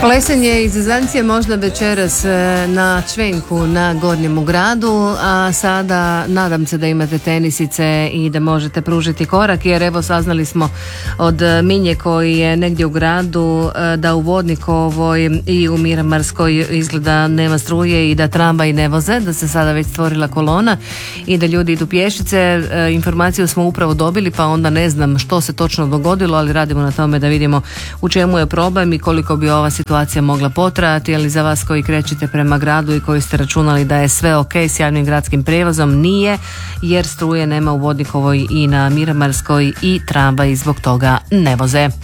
Plesenje iz Izancije možda večeras na Čvenku na Gornjemu gradu, a sada nadam se da imate tenisice i da možete pružiti korak, jer evo saznali smo od Minje koji je negdje u gradu da u Vodnikovoj i u Miramarskoj izgleda nema struje i da tramvaji ne voze, da se sada već stvorila kolona i da ljudi idu pješice. Informaciju smo upravo dobili, pa onda ne znam što se točno dogodilo, ali radimo na tome da vidimo u čemu je problem i koliko bi ova situacija mogla potrajati. Ali za vas koji krećete prema gradu i koji ste računali da je sve ok s javnim gradskim prijevozom, nije, jer struje nema u Vodnikovoj i na Miramarskoj i tramvaji zbog toga ne voze.